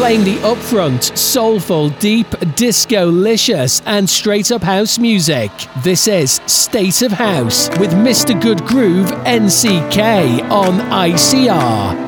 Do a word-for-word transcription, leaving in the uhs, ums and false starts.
playing the upfront, soulful, deep, disco-licious and straight-up house music. This is State of House with Mister Good Groove N C K on I C R.